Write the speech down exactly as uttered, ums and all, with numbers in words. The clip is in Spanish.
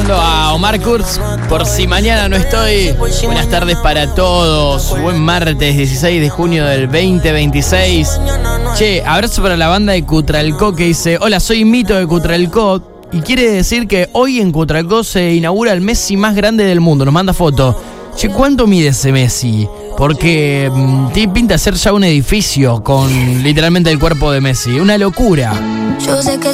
saludando a Omar Kurz, por si mañana no estoy. Buenas tardes para todos. Buen martes dieciséis de junio del veinte veintiséis. Che, abrazo para la banda de Cutralcó que dice: hola, soy Mito de Cutralcó. Y quiere decir que hoy en Cutralcó se inaugura el Messi más grande del mundo. Nos manda foto. Che, ¿cuánto mide ese Messi? Porque mmm, tiene pinta de ser ya un edificio con literalmente el cuerpo de Messi. Una locura. Yo sé que